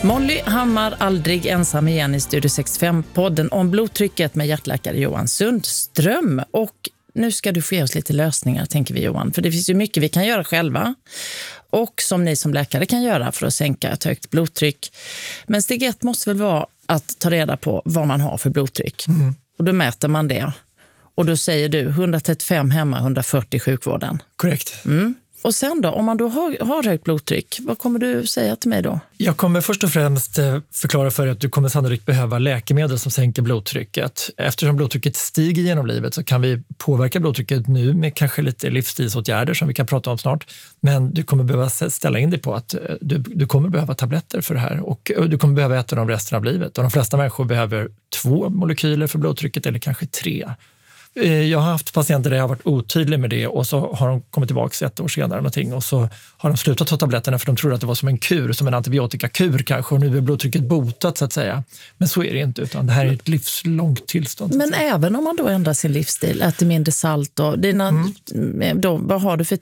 Molly Hammar aldrig ensam igen i Studio 65-podden om blodtrycket med hjärtläkare Johan Sundström. Och nu ska du få ge oss lite lösningar, tänker vi Johan. För det finns ju mycket vi kan göra själva och som ni som läkare kan göra för att sänka ett högt blodtryck. Men steg 1 måste väl vara att ta reda på vad man har för blodtryck. Och då mäter man det. Och då säger du 135 hemma, 140 i sjukvården. Korrekt. Och sen då, om man då har högt blodtryck, vad kommer du säga till mig då? Jag kommer först och främst förklara för dig att du kommer sannolikt behöva läkemedel som sänker blodtrycket. Eftersom blodtrycket stiger genom livet så kan vi påverka blodtrycket nu med kanske lite livsstilsåtgärder som vi kan prata om snart. Men du kommer behöva ställa in dig på att du kommer behöva tabletter för det här och du kommer behöva äta dem resten av livet. Och de flesta människor behöver 2 molekyler för blodtrycket eller kanske 3. Jag har haft patienter där jag har varit otydlig med det och så har de kommit tillbaka 1 år senare någonting och så har de slutat ta tabletterna för de trodde att det var som en kur, som en antibiotikakur kanske och nu är blodtrycket botat så att säga. Men så är det inte utan det här är ett livslångt tillstånd. Men även om man då ändrar sin livsstil, äter mindre salt och vad har du för